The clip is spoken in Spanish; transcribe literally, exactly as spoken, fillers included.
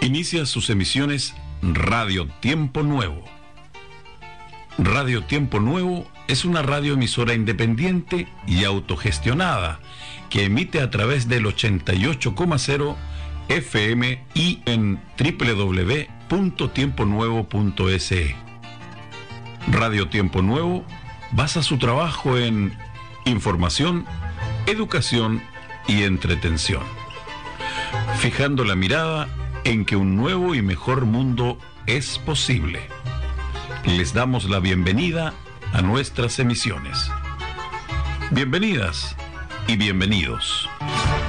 Inicia sus emisiones Radio Tiempo Nuevo. Radio Tiempo Nuevo es una radioemisora independiente y autogestionada que emite a través del ochenta y ocho coma cero F M y en doble u doble u doble u punto tiempo nuevo punto es e. Radio Tiempo Nuevo basa su trabajo en información, educación y entretención, fijando la mirada en que un nuevo y mejor mundo es posible. Les damos la bienvenida a nuestras emisiones. Bienvenidas y bienvenidos.